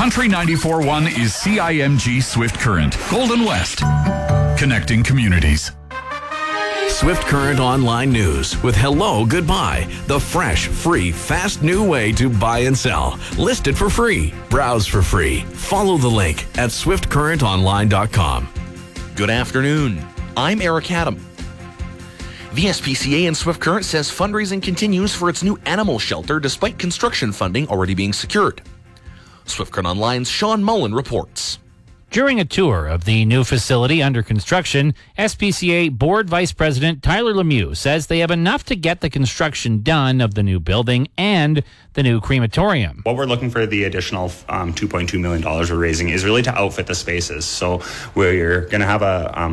Country 94.1 is CIMG Swift Current, Golden West. Connecting communities. Swift Current Online News with Hello Goodbye, the fresh, free, fast new way to buy and sell. List it for free. Browse for free. Follow the link at swiftcurrentonline.com. Good afternoon. I'm Eric Adam. The SPCA in Swift Current says fundraising continues for its new animal shelter despite construction funding already being secured. Swift Current Online's Sean Mullen reports. During a tour of the new facility under construction, SPCA Board Vice President Tyler Lemieux says they have enough to get the construction done of the new building and the new crematorium. What we're looking for the additional $2.2 million we're raising is really to outfit the spaces. So we're going to have a